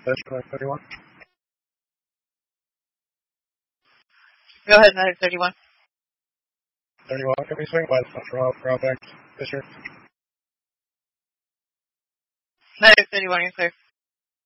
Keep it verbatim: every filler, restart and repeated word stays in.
That's correct, thirty-one. Go ahead, nine thirty-one. thirty-one, can we swing west for all, for all back, Fisher? nine thirty-one, you're clear.